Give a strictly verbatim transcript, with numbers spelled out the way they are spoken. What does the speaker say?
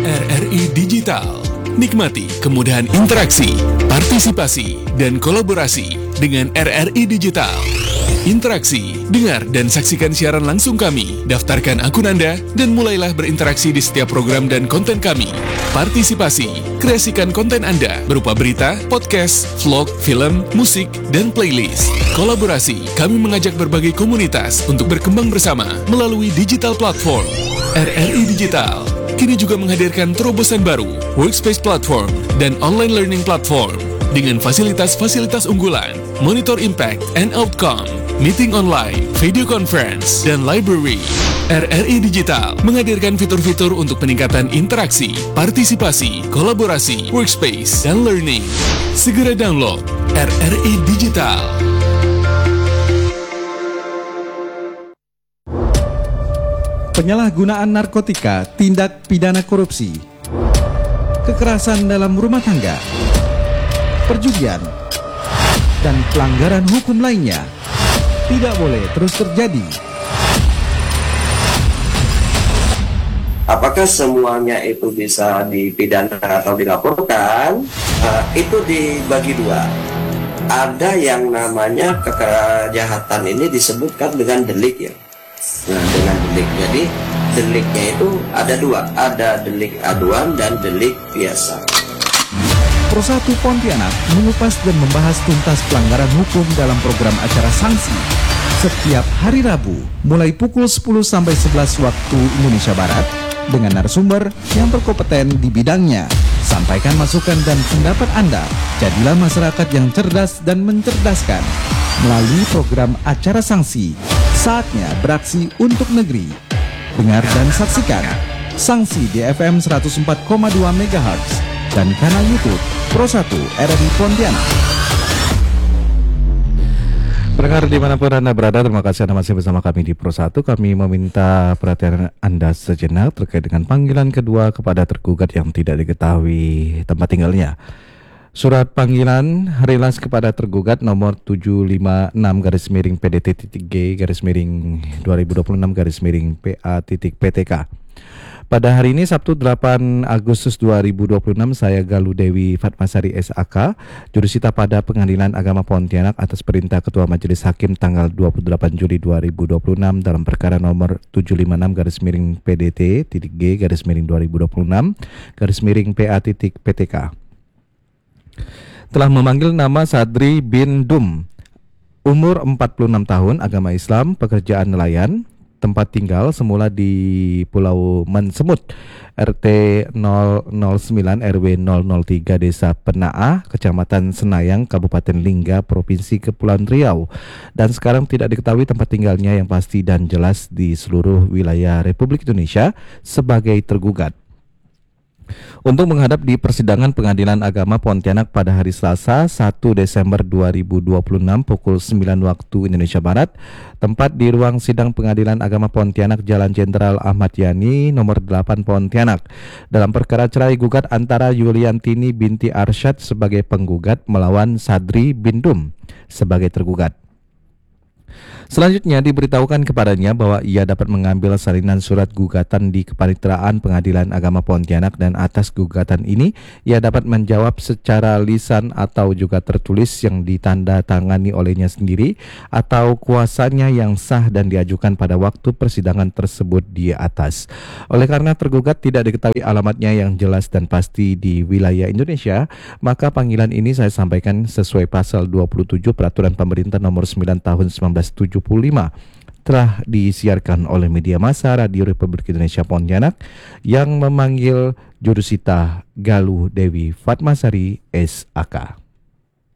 R R I Digital. Nikmati kemudahan interaksi, partisipasi, dan kolaborasi dengan R R I Digital. Interaksi, dengar dan saksikan siaran langsung kami, daftarkan akun Anda, dan mulailah berinteraksi di setiap program dan konten kami. Partisipasi, kreasikan konten Anda berupa berita, podcast, vlog, film, musik, dan playlist. Kolaborasi, kami mengajak berbagai komunitas untuk berkembang bersama melalui digital platform. R R I Digital kini juga menghadirkan terobosan baru, workspace platform, dan online learning platform dengan fasilitas-fasilitas unggulan, monitor impact and outcome, meeting online, video conference, dan library. R R I Digital menghadirkan fitur-fitur untuk peningkatan interaksi, partisipasi, kolaborasi, workspace, dan learning. Segera download R R I Digital. Penyalahgunaan narkotika, tindak pidana korupsi, kekerasan dalam rumah tangga, perjudian, dan pelanggaran hukum lainnya tidak boleh terus terjadi. Apakah semuanya itu bisa dipidana atau dilaporkan? Uh, itu dibagi dua. Ada yang namanya kejahatan ini disebutkan dengan delik ya. Nah, dengan delik. Jadi deliknya itu ada dua, ada delik aduan dan delik biasa. Pro satu Pontianak mengupas dan membahas tuntas pelanggaran hukum dalam program acara sanksi setiap hari Rabu mulai pukul sepuluh sampai sebelas waktu Indonesia Barat dengan narasumber yang berkompeten di bidangnya. Sampaikan masukan dan pendapat Anda. Jadilah masyarakat yang cerdas dan mencerdaskan melalui program acara sanksi. Saatnya beraksi untuk negeri. Dengar dan saksikan Sanksi di F M seratus empat koma dua megahertz dan kanal YouTube Pro satu R R I Pontianak. Pendengar dimanapun Anda berada, terima kasih Anda masih bersama kami di Pro satu. Kami meminta perhatian Anda sejenak terkait dengan panggilan kedua kepada tergugat yang tidak diketahui tempat tinggalnya. Surat panggilan rilas kepada tergugat nomor tujuh lima enam garis miring P D T G garis miring dua ribu dua puluh enam garis miring P A P T K. Pada hari ini Sabtu delapan Agustus dua ribu dua puluh enam, saya Galuh Dewi Fatmasari S A K, jurusita pada Pengadilan Agama Pontianak atas perintah Ketua Majelis Hakim tanggal dua puluh delapan Juli dua ribu dua puluh enam dalam perkara nomor tujuh lima enam garis miring P D T G garis miring dua ribu dua puluh enam garis miring P A P T K. Telah memanggil nama Sadri bin Dum, umur empat puluh enam tahun, agama Islam, pekerjaan nelayan, tempat tinggal semula di Pulau Mensemut, R T nol nol sembilan R W nol nol tiga Desa Penaah, Kecamatan Senayang, Kabupaten Lingga, Provinsi Kepulauan Riau, dan sekarang tidak diketahui tempat tinggalnya yang pasti dan jelas di seluruh wilayah Republik Indonesia sebagai tergugat. Untuk menghadap di persidangan Pengadilan Agama Pontianak pada hari Selasa satu Desember dua ribu dua puluh enam pukul sembilan waktu Indonesia Barat, tempat di ruang sidang Pengadilan Agama Pontianak Jalan Jenderal Ahmad Yani nomor delapan Pontianak, dalam perkara cerai gugat antara Yuliantini binti Arsyad sebagai penggugat melawan Sadri bin Dum sebagai tergugat. Selanjutnya diberitahukan kepadanya bahwa ia dapat mengambil salinan surat gugatan di Kepaniteraan Pengadilan Agama Pontianak, dan atas gugatan ini ia dapat menjawab secara lisan atau juga tertulis yang ditanda tangani olehnya sendiri atau kuasanya yang sah dan diajukan pada waktu persidangan tersebut di atas. Oleh karena tergugat tidak diketahui alamatnya yang jelas dan pasti di wilayah Indonesia, maka panggilan ini saya sampaikan sesuai pasal dua puluh tujuh Peraturan Pemerintah nomor sembilan tahun seribu sembilan ratus tujuh puluh lima telah disiarkan oleh media massa Radio Republik Indonesia Pontianak yang memanggil jurusita Galuh Dewi Fatmasari S A K.